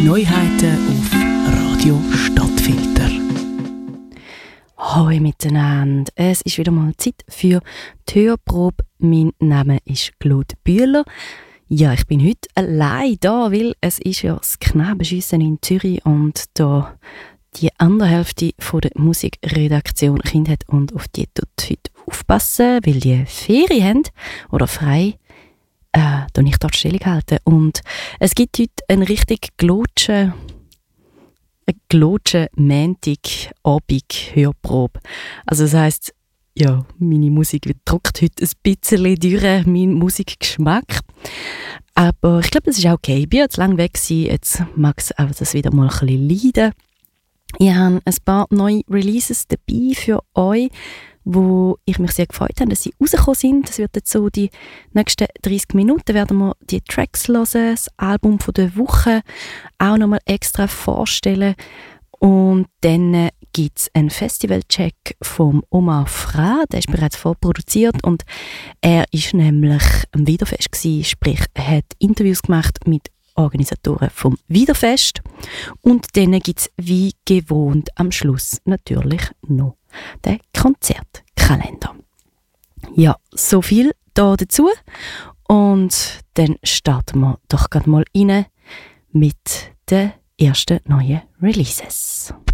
Neuheiten auf Radio Stadtfilter. Hallo miteinander, es ist wieder mal Zeit für die Hörprobe. Mein Name ist Claude Bühler. Ja, ich bin heute allein da, weil es ist ja das Knabenschiessen in Zürich und da die andere Hälfte von der Musikredaktion Kind hat und auf die tut heute aufpassen, weil die Ferien haben oder frei. Da ich dort Stellung halten. Und es gibt heute einen richtig glotschen Montag-Abend-Hörprobe. Also das heisst, ja, meine Musik drückt heute ein bisschen durch meinen Musikgeschmack. Aber ich glaube, das ist auch okay. Ich bin jetzt lange weg gewesen, jetzt mag es auch das wieder mal ein bisschen leiden. Ich habe ein paar neue Releases dabei für euch, wo ich mich sehr gefreut habe, dass sie rausgekommen sind. Das wird jetzt so die nächsten 30 Minuten werden wir die Tracks hören, das Album von der Woche auch nochmal extra vorstellen. Und dann gibt es einen Festivalcheck vom Omar Fra, der ist bereits vorproduziert und er ist nämlich am Wiederfest gewesen, sprich er hat Interviews gemacht mit Organisatoren vom Wiederfest. Und dann gibt es wie gewohnt am Schluss natürlich noch den Konzertkalender. Ja, so viel da dazu. Und dann starten wir doch gerade mal rein mit den ersten neuen Releases.